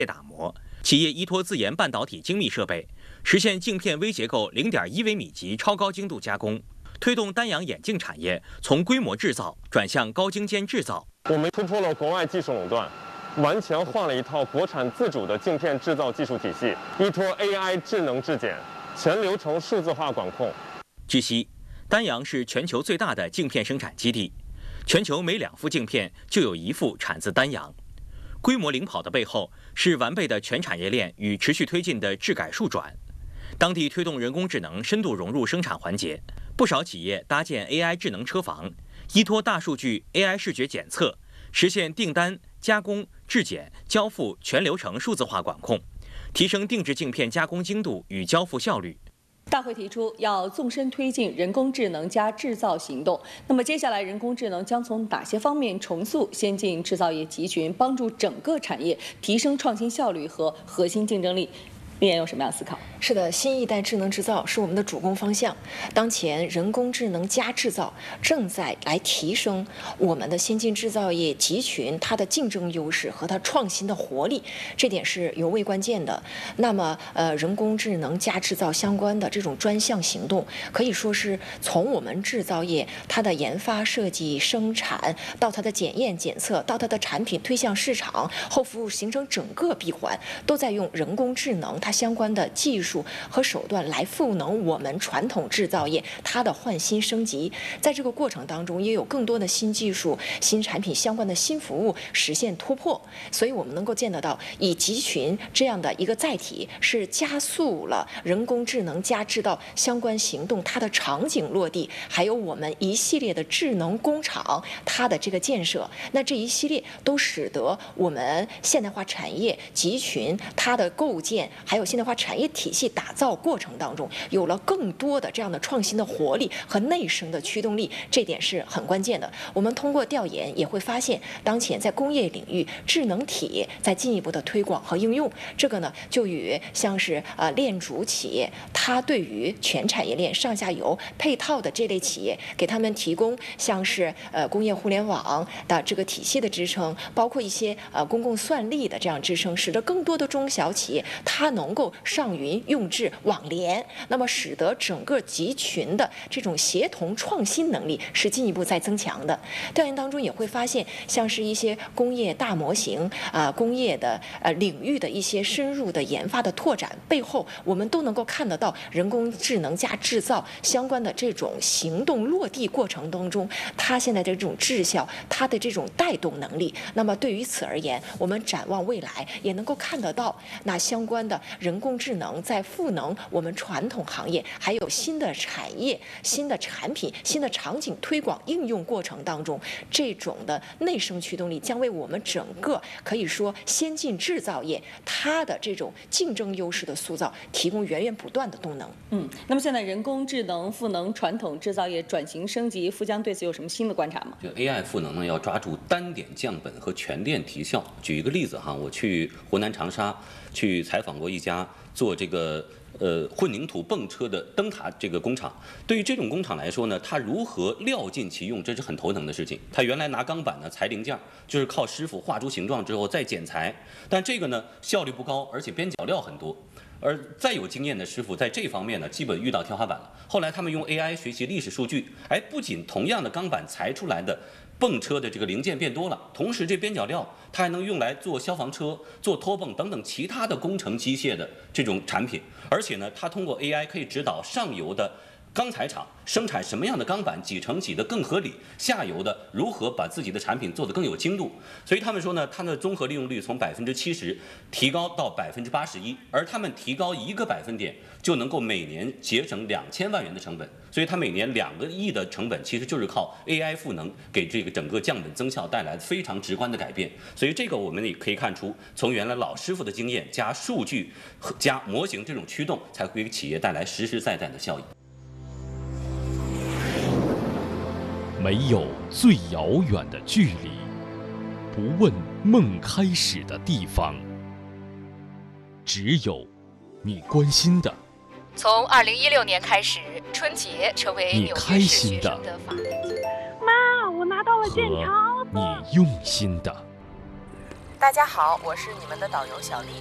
打磨。企业依托自研半导体精密设备，实现镜片微结构0.1微米级超高精度加工，推动单阳眼镜产业从规模制造转向高精尖制造。 我们突破了国外技术垄断，完全换了一套国产自主的镜片制造技术体系，依托 AI 智能质检，全流程数字化管控。 据悉，丹阳是全球最大的镜片生产基地，全球每2副镜片就有1副产自丹阳。规模领跑的背后是完备的全产业链与持续推进的质改数转。当地推动人工智能深度融入生产环节，不少企业搭建 AI 智能车房，依托大数据 AI 视觉检测，实现订单、加工、质检、交付全流程数字化管控，提升定制镜片加工精度与交付效率。 大会提出要纵深推进人工智能加制造行动。那么接下来，人工智能将从哪些方面重塑先进制造业集群，帮助整个产业提升创新效率和核心竞争力？丽妍有什么样的思考？ 是的，新一代智能制造是我们的主攻方向。当前人工智能加制造正在来提升我们的先进制造业集群它的竞争优势和它创新的活力，这点是尤为关键的。那么，人工智能加制造相关的这种专项行动，可以说是从我们制造业它的研发、设计、生产到它的检验、检测，到它的产品推向市场后服务，形成整个闭环，都在用人工智能它相关的技术和手段来赋能我们传统制造业它的换新升级。在这个过程当中，也有更多的新技术、新产品相关的新服务实现突破。所以我们能够见得到，以集群这样的一个载体，是加速了人工智能加制造相关行动它的场景落地，还有我们一系列的智能工厂它的这个建设。那这一系列都使得我们现代化产业集群它的构建，还有现代化产业体系打造过程当中，有了更多的这样的创新的活力和内生的驱动力，这点是很关键的。我们通过调研也会发现，当前在工业领域，智能体在进一步的推广和应用，这个呢就与像是链主企业，它对于全产业链上下游配套的这类企业，给他们提供像是工业互联网的这个体系的支撑，包括一些公共算力的这样支撑，使得更多的中小企业它能够上云用智网联，那么使得整个集群的这种协同创新能力是进一步在增强的。调研当中也会发现，像是一些工业大模型工业的领域的一些深入的研发的拓展背后，我们都能够看得到人工智能加制造相关的这种行动落地过程当中，它现在的这种质效，它的这种带动能力。那么对于此而言，我们展望未来也能够看得到，那相关的人工智能在赋能我们传统行业，还有新的产业、新的产品、新的场景推广应用过程当中，这种的内生驱动力将为我们整个可以说先进制造业它的这种竞争优势的塑造提供源源不断的动能。 那么现在人工智能赋能传统制造业转型升级，富江对此有什么新的观察吗？ 这 AI 赋能呢，要抓住单点降本和全店提效。举一个例子哈，我去湖南长沙去采访过一家做这个混凝土泵车的灯塔这个工厂。对于这种工厂来说呢，它如何料尽其用，这是很头疼的事情。它原来拿钢板呢裁零件，就是靠师傅画出形状之后再剪裁，但这个呢效率不高，而且边角料很多。而再有经验的师傅在这方面呢，基本遇到天花板了。后来他们用 AI 学习历史数据，不仅同样的钢板裁出来的泵车的这个零件变多了，同时这边角料它还能用来做消防车、做拖泵等等其他的工程机械的这种产品。而且呢，它通过 AI 可以指导上游的钢材厂生产什么样的钢板几乘几的更合理，下游的如何把自己的产品做得更有精度。所以他们说呢，它的综合利用率从70%提高到81%，而他们提高1个百分点就能够每年节省2000万元的成本。所以它每年2个亿的成本其实就是靠 AI 赋能给这个整个降本增效带来非常直观的改变。所以这个我们也可以看出，从原来老师傅的经验加数据加模型这种驱动，才会给企业带来实实在在的效益。 没有最遥远的距离，不问梦开始的地方，只有你关心的。 从2016年开始，春节成为纽约市学生的法定节日。 妈，我拿到了健康和你用心的。 大家好，我是你们的导游小丽。